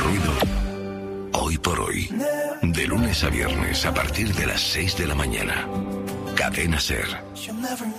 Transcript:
ruido, hoy por hoy. De lunes a viernes a partir de las 6 de la mañana. Cadena SER.